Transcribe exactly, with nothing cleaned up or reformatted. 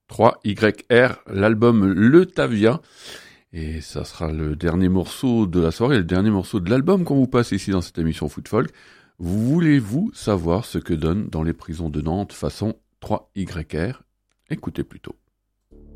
trois Y R, l'album Le Tavia. Et ça sera le dernier morceau de la soirée, le dernier morceau de l'album qu'on vous passe ici dans cette émission Foot Folk. Voulez-vous savoir ce que donne dans les prisons de Nantes façon trois Y R ? Écoutez plutôt.